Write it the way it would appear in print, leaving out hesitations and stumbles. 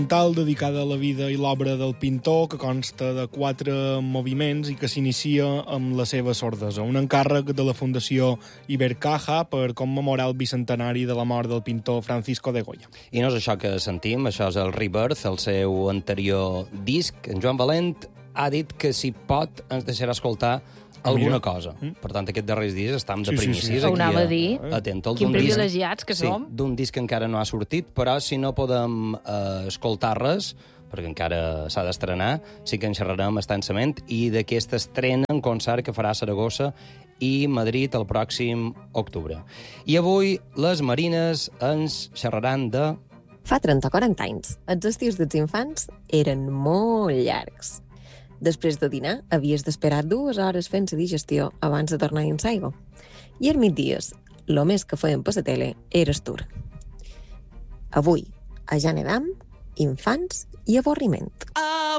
Tal dedicada a la vida i l'obra del pintor, que consta de 4 moviments i que s'inicia amb la seva sordesa. Un encàrrec de la Fundació Ibercaja per commemorar el bicentenari de la mort del pintor Francisco de Goya. I no és això que sentim, això és el Rebirth, el seu anterior disc. En Joan Valent ha dit que, si pot, ens deixarà escoltar alguna cosa. Per tant, aquests darrers dies estem de primícies. Ho anava a dir. Atent, Quin privilegiats que som. Sí, d'un disc que encara no ha sortit, però si no podem escoltar res, perquè encara s'ha d'estrenar, sí que en xerrarem extensament, i d'aquesta estrena en concert que farà a Saragossa i Madrid el pròxim octubre. I avui les Marines ens xerraran de... Fa 30 o 40 anys, els estius dels infants eren molt llargs. Després de dinar, havies d'esperar 2 hores fent-se digestió abans de tornar dins l'aigua. I als migdies, el més que feien per la tele era estur. Avui, a Ja Nedam, infants i avorriment.